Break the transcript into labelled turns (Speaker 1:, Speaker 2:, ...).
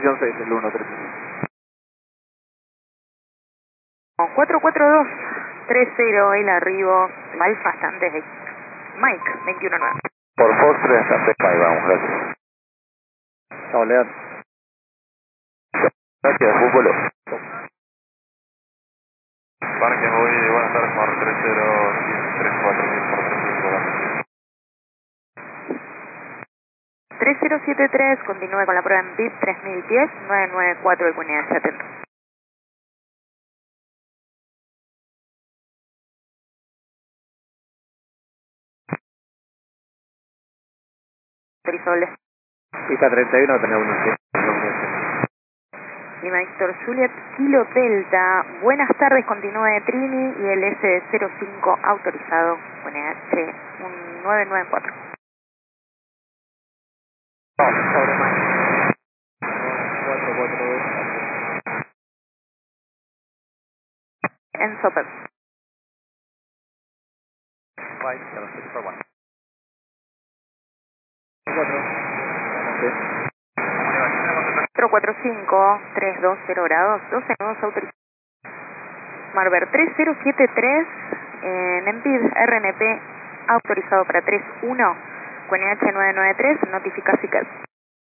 Speaker 1: posición 6, el 1-3.
Speaker 2: 44230, el arribo, Alfa Standard Mike 219.
Speaker 3: Por Foster hasta Pai, vamos, gracias.
Speaker 1: Chao, Leal.
Speaker 3: Gracias, fútbol.
Speaker 4: Parque Boy, buenas tardes, por 3034.000 por
Speaker 2: 3073, continúe con la prueba en VIP 3010, 994 el QNH, atento. Autorizable.
Speaker 1: Pista 31, tener unos 100.
Speaker 2: Lima Víctor Juliet, Kilo Delta, buenas tardes, continúe Trini y el S05 autorizado, QNH 994.
Speaker 1: Sobre Mike. 442.
Speaker 2: En Sopel.
Speaker 1: Mike, 4.
Speaker 2: 445-320 grados, 12 nudos autorizados. Marver 3073, en EMPID RNP autorizado para 31, QNH 993, notifica SICAD.